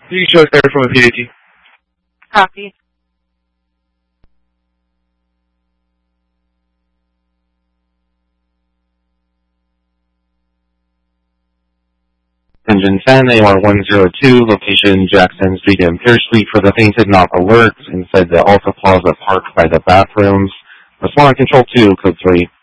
You can show us there from a PAT. Copy. Engine 10, AR102, location Jackson Street and Pierce Street for the fainted, not alert, inside the Alta Plaza Park by the bathrooms. Respond Control 2, code 3.